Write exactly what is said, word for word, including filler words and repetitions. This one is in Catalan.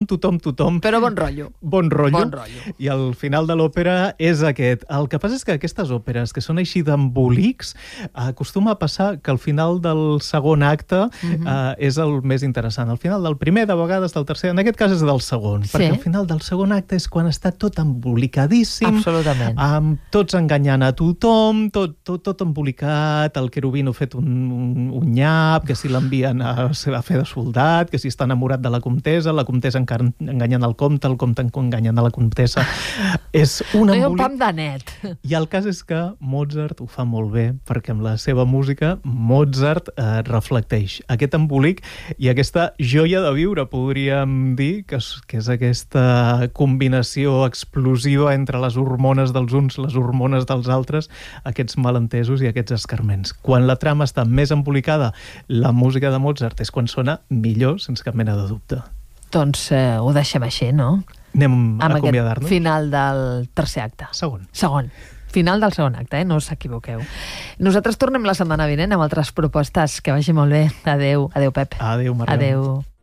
tothom, tothom. Però bon rotllo. Bon rotllo. Bon rotllo. I el final de l'òpera és aquest. El que passa és que aquestes òperes, que són així d'embolics, acostuma a passar que al final del segon acte uh-huh. eh, és el més interessant. Al final del primer, de vegades del tercer, en aquest cas és del segon, sí. perquè al final del segon acte és quan està tot embolicadíssim, absolutament, amb tots enganyant a tothom, tot, tot, tot embolicat, el querubino fet un, un, un nyap, que si l'envien a, a fer de soldat, que si està enamorat de la comtessa, la comtessa enganyant el comte, el comte enganyant a la comtessa. És un embolic. Un pam de net. I el cas és que Mozart ho fa molt bé, perquè amb la seva música Mozart eh, reflecteix aquest embolic i aquesta joia de viure, podríem dir, que és, que és aquesta combinació explosiva entre les hormones dels uns, les hormones dels altres, aquests malentesos i aquests escarments. Quan la trama està més embolicada, la música de Mozart és quan sona millor, sense cap mena de dubte. Doncs eh, ho deixem així, no? Anem a amb acomiadar-nos? Aquest final del tercer acte. Segon. Segon. Final del segon acte, eh? No us equivoqueu. Nosaltres tornem la setmana vinent amb altres propostes. Que vagi molt bé. Adéu. Adéu, Pep. Adéu, Mariona. Adéu.